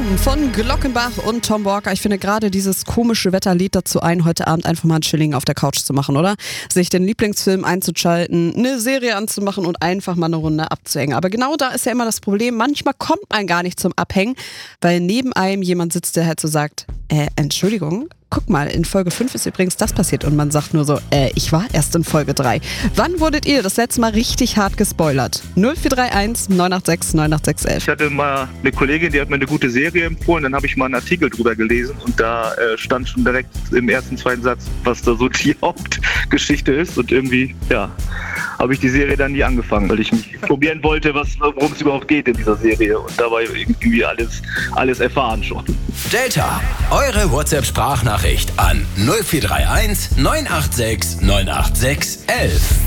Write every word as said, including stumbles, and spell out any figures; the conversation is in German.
Stunden von Glockenbach und Tom Walker. Ich finde gerade dieses komische Wetter lädt dazu ein, heute Abend einfach mal ein Chilling auf der Couch zu machen, oder? Sich den Lieblingsfilm einzuschalten, eine Serie anzumachen und einfach mal eine Runde abzuhängen. Aber genau da ist ja immer das Problem, manchmal kommt man gar nicht zum Abhängen, weil neben einem jemand sitzt, der halt so sagt, äh, Entschuldigung, guck mal, in Folge fünf ist übrigens das passiert und man sagt nur so, äh, ich war erst in Folge drei. Wann wurdet ihr das letzte Mal richtig hart gespoilert? null vier drei eins neun acht sechs neun acht sechs eins. Ich hatte mal eine Kollegin, die hat mir eine gute Serie empfohlen, dann habe ich mal einen Artikel drüber gelesen und da äh, stand schon direkt im ersten, zweiten Satz, was da so die Hauptgeschichte ist und irgendwie, ja, habe ich die Serie dann nie angefangen, weil ich mich probieren wollte, was, worum es überhaupt geht in dieser Serie und dabei irgendwie alles, alles erfahren schon. Delta, eure WhatsApp-Sprachnachricht an null vier drei eins neun acht sechs neun acht sechs eins eins.